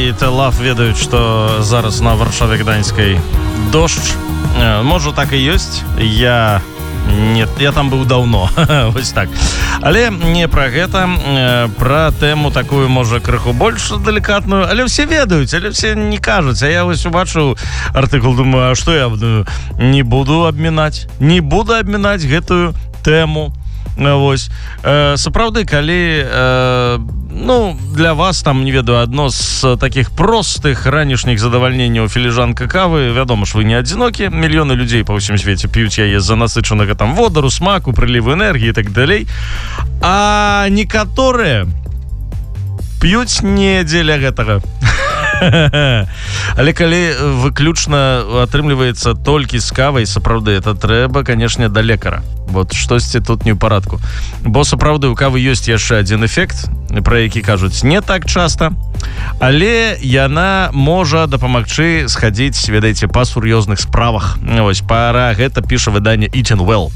і Телав ведаюць, што зараз на Варшаве-Гданьскай дождж. Можа, так і ёсць. Я там быў даўно. Вось так. Але не пра гэта, пра тэму такую, можа, крыху больш далікатную, але ўсе ведаюць, але ўсе не кажуць. А я вось убачыў артыкул, думаю, а што я не буду абмінаць гэтую тэму. Вось. Сапраўды, калі для вас там, не ведаю, адно з такіх простых ранішніх задавальненняў філіжанка кавы, вядома ж, вы не адзінокі, мільёны людзей па ўсім свеце п'юць яе з-за насычанага там водару, смаку, прыліву энергіі і так далей. А некаторыя п'юць не дзеля гэтага. Але калі выключна атрымліваецца толькі з кавай, сапраўды, это трэба, канешне, да лекара. Вот штосьці тут не ў парадку. Бо сапраўды у кавы ёсць яшчэ адзін эфект, пра які кажуць не так часта, але яна можа дапамагчы схадзіць, ведаеце, па сур'ёзных справах. Вось, пара гэта піша выданне Eating Well.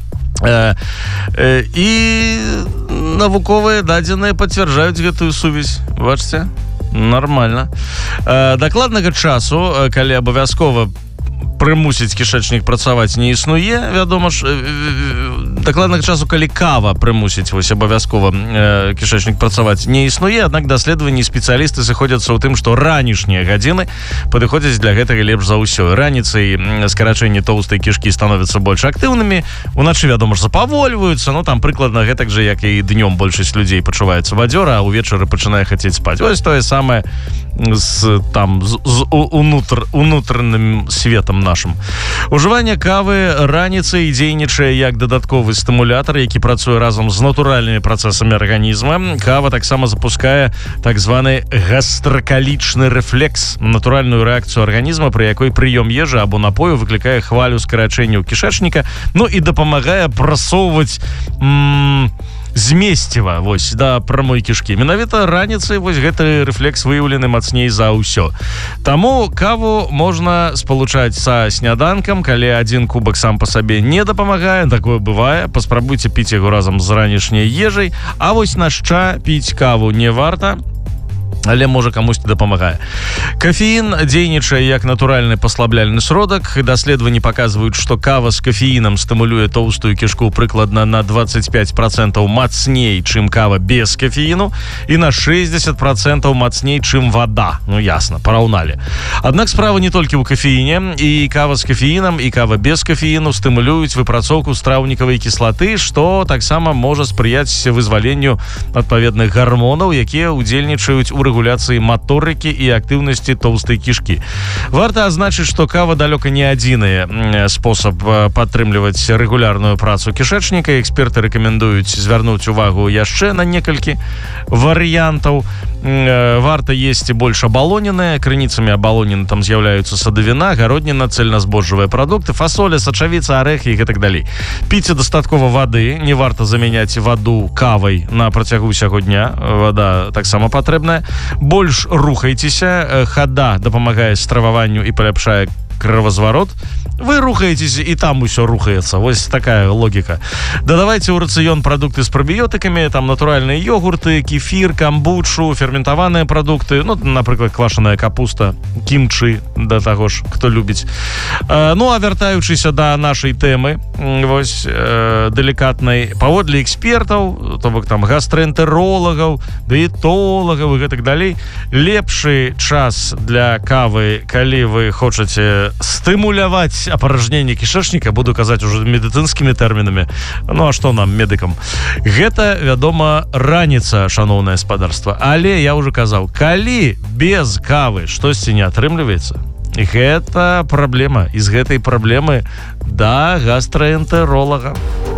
І навуковыя дадзеныя пацвярджаюць гэтую сувязь. Бачце? Нормально. Дакладнага часу, калі абавязкова прымусіць кішэчнік працаваць, не існуе, вядома ж, дакладнага часу, калі кава прымусіць вось абавязкова кішэчнік працаваць, не існуе, аднак даследаванні спецыялісты сыходзяцца ў тым, што ранішнія гадзіны падыходзяць для гэтага лепш за ўсё. Раніцай скарачэнне тоўстай кішкі становяцца больш актыўнымі, уначы, вядома ж, запавольваюцца, там прыкладна гэтак жа, як і днём большасць людзей пачуваюцца бадзёра, а ўвечары пачынае хацець спаць. Вось тое самае з унутраным светам нашым. Ужыванне кавы раніцай дзейнічае як дадатковы стымулятар, які працуе разам з натуральнымі працэсамі арганізма. Кава таксама запускае так званы гастракалічны рэфлекс, натуральную рэакцыю арганізма, пры якой прыём ежы або напою выклікае хвалю скарачэнняў кішэчніка, і дапамагае прасоўваць змесціва вось да прамой кішкі. Менавіта раніцай вось гэты рэфлекс выяўлены мацней за ўсё. Таму каву можна спалучаць са сняданкам, калі адзін кубак сам па сабе не дапамагае, такое бывае, паспрабуйце піць яго разам з ранішняй ежай, а вось нашча піць каву не варта, але можа камусьці дапамагае. Кафеін дзейнічае як натуральны паслабляльны сродак. Даследаванні паказваюць, што кава з кафеінам стымулюе тоўстую кішку прыкладна на 25% мацней, чым кава без кафеіну, і на 60% мацней, чым вада. Ясна, параўналі. Аднак справа не толькі ў кафеіне. І кава з кафеінам, і кава без кафеіну стымулююць выпрацоўку страўнікавай кіслаты, што таксама можа спрыяць вызваленню адпаведных гармонаў, якія ўдзельнічаюць у рэгуляцыі маторыкі і актыўнасці тоўстай кішкі. Варта адзначыць, што кава далёка не адзіны спосаб падтрымліваць рэгулярную працу кішэчніка. Эксперты рэкамендуюць звярнуць увагу яшчэ на некалькі варыянтаў. Варта есці больш абалоненыя. Крыніцамі абалонены там з'яўляюцца садавіна, гародніна, цельназбожжавыя прадукты, фасоля, сачавіца, арэхі і гэтак далей. Піце дастаткова вады. Не варта замяняць ваду кавай на працягу ўсяго дня. Вада таксама патрэбная. Больш рухайцеся. Хада дапамагае страваванню і паляпшае кровазварот. Вы рухаетесь, і там усё рухаецца. Вось такая логіка. Дадавайце ў рацыён прадукты з прабіётыкамі, там натуральныя йогурты, кефір, камбучу, ферментаваныя прадукты, напрыклад, квашаная капуста, кімчы, да таго ж, хто любіць. А вяртаючыся да нашай тэмы, вось, далікатнай, паводле экспертаў, то бок там гастраэнтэролагаў, дыетолагаў і гэтак далей, лепшы час для кавы, калі вы хочаце стымуляваць апаражненне кішэчніка, буду казаць уже медыцынскімі тэрмінамі. А што нам, медыкам? Гэта, вядома, раніца, шаноўнае спадарства. Але я ўжо казаў, калі без кавы штосьці не атрымліваецца, гэта праблема. І з гэтай праблемы да гастраэнтэролага.